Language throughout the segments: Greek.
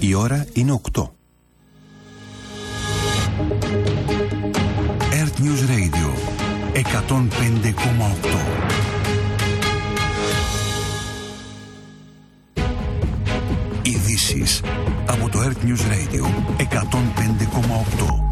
Η ώρα είναι 8. Earth News Radio 105,8. Ειδήσεις από το Earth News Radio 105,8.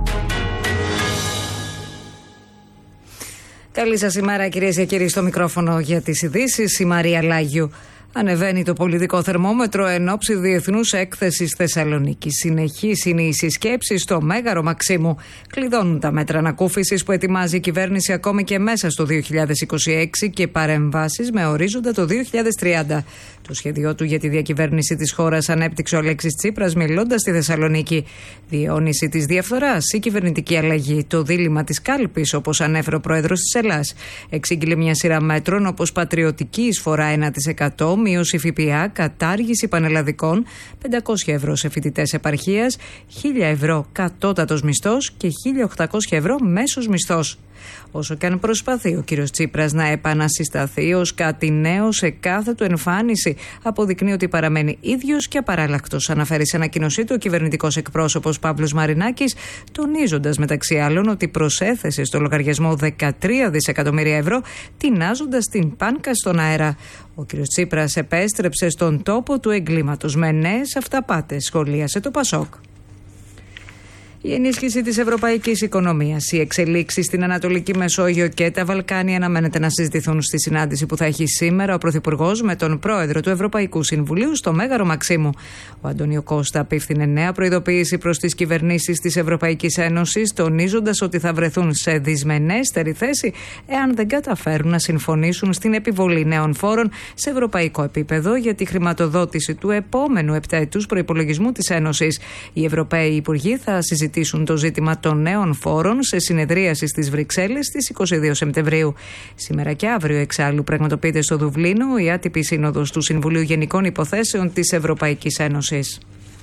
Καλή σας ημέρα, κυρίες και κύριοι, στο μικρόφωνο για τις ειδήσεις, η Μαρία Λάγιου. Ανεβαίνει το πολιτικό θερμόμετρο εν ώψη Διεθνούς Έκθεσης Θεσσαλονίκη. Συνεχής είναι η συσκέψη στο Μέγαρο Μαξίμου. Κλειδώνουν τα μέτρα ανακούφισης που ετοιμάζει η κυβέρνηση ακόμη και μέσα στο 2026 και παρεμβάσεις με ορίζοντα το 2030. Το σχέδιό του για τη διακυβέρνηση της χώρας ανέπτυξε ο Αλέξης Τσίπρας μιλώντας στη Θεσσαλονίκη. Διαιώνιση της διαφθοράς, η κυβερνητική αλλαγή, το δίλημμα της κάλπης, όπως ανέφερε ο πρόεδρος της Ελλάς. Εξήγηλε μια σειρά μέτρων όπως πατριωτική εισφορά 1%, μείωση ΦΠΑ, κατάργηση πανελλαδικών, 500 ευρώ σε φοιτητές επαρχίας, 1.000 ευρώ κατώτατος μισθός και 1.800 ευρώ μέσος μισθός. Όσο και αν προσπαθεί ο κύριος Τσίπρας να επανασυσταθεί ως κάτι νέο σε κάθε του εμφάνιση, αποδεικνύει ότι παραμένει ίδιος και απαράλλακτος, αναφέρει σε ανακοίνωσή του ο κυβερνητικός εκπρόσωπος Παύλος Μαρινάκης, τονίζοντας μεταξύ άλλων ότι προσέθεσε στο λογαριασμό 13 δισεκατομμύρια ευρώ, τεινάζοντας την πάνκα στον αέρα. Ο κύριος Τσίπρας επέστρεψε στον τόπο του εγκλήματος με νέες αυταπάτες, σχολίασε το Πασόκ. Η ενίσχυση της ευρωπαϊκής οικονομίας, οι εξελίξεις στην Ανατολική Μεσόγειο και τα Βαλκάνια αναμένεται να συζητηθούν στη συνάντηση που θα έχει σήμερα ο Πρωθυπουργός με τον Πρόεδρο του Ευρωπαϊκού Συμβουλίου στο Μέγαρο Μαξίμου. Ο Αντώνιο Κώστα απίφθινε νέα προειδοποίηση προς τις κυβερνήσεις της Ευρωπαϊκής Ένωσης, τονίζοντας ότι θα βρεθούν σε δυσμενέστερη θέση εάν δεν καταφέρουν να συμφωνήσουν στην επιβολή νέων φόρων σε ευρωπαϊκό επίπεδο για τη χρηματοδότηση του επόμενου επταετούς προϋπολογισμού της Ένωσης. Οι Ευρωπαίοι Υπουργοί θα συζητήσουν το ζήτημα των νέων φόρων σε συνεδρίαση στις Βρυξέλλες στις 22 Σεπτεμβρίου. Σήμερα και αύριο, εξάλλου, πραγματοποιείται στο Δουβλίνο η άτυπη σύνοδος του Συμβουλίου Γενικών Υποθέσεων της Ευρωπαϊκής Ένωσης.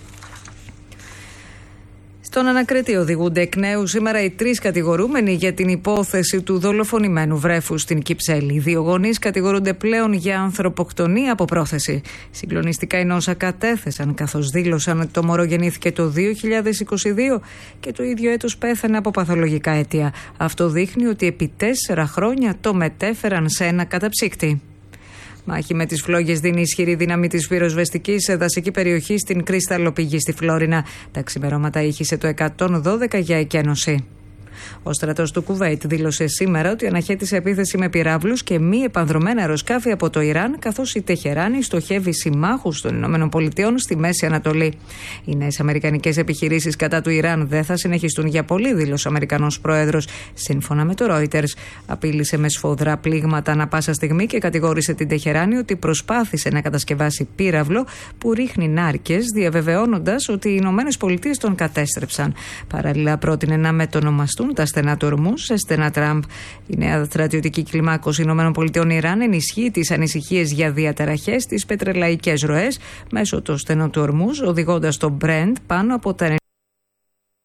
Στον Ανακρίτη οδηγούνται εκ νέου σήμερα οι 3 κατηγορούμενοι για την υπόθεση του δολοφονημένου βρέφους στην Κυψέλη. Οι 2 γονείς κατηγορούνται πλέον για ανθρωποκτονία από πρόθεση. Συγκλονιστικά είναι όσα κατέθεσαν, καθώς δήλωσαν ότι το μωρό γεννήθηκε το 2022 και το ίδιο έτος πέθανε από παθολογικά αίτια. Αυτό δείχνει ότι επί 4 χρόνια το μετέφεραν σε ένα καταψύκτη. Μάχη με τις φλόγες δίνει ισχυρή δύναμη της πυροσβεστικής σε δασική περιοχή στην κρυσταλλοπηγή στη Φλόρινα. Τα ξημερώματα ήχησε το 112 για εκένωση. Ο στρατός του Κουβέιτ δήλωσε σήμερα ότι αναχέτησε επίθεση με πυράβλους και μη επανδρωμένα αεροσκάφη από το Ιράν, καθώς η Τεχεράνη στοχεύει συμμάχους των ΗΠΑ στη Μέση Ανατολή. Οι νέες αμερικανικές επιχειρήσεις κατά του Ιράν δεν θα συνεχιστούν για πολύ, δήλωσε ο Αμερικανός πρόεδρος. Σύμφωνα με το Reuters, απείλησε με σφοδρά πλήγματα ανά πάσα στιγμή και κατηγόρησε την Τεχεράνη ότι προσπάθησε να κατασκευάσει πύραυλο που ρίχνει νάρκες, διαβεβαιώνοντας ότι οι ΗΠΑ τον κατέστρεψαν. Παράλληλα, πρότεινε να μετονομαστούν τα στενά του Ορμούζ σε στενά Τραμπ. Η νέα στρατιωτική κλιμάκωση ΗΠΑ-Ιράν ενισχύει τις ανησυχίες για διαταραχές στις πετρελαϊκές ροές μέσω του στενού του Ορμούζ, οδηγώντας το Brent πάνω από τα